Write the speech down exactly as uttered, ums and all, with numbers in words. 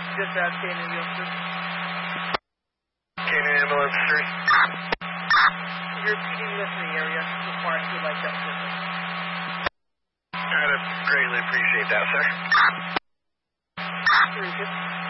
Dispatch, Canaan Ambulance. Canaan Ambulance three. You're repeating this in the area. Requires you like that system. I'd greatly appreciate that, sir. Very good.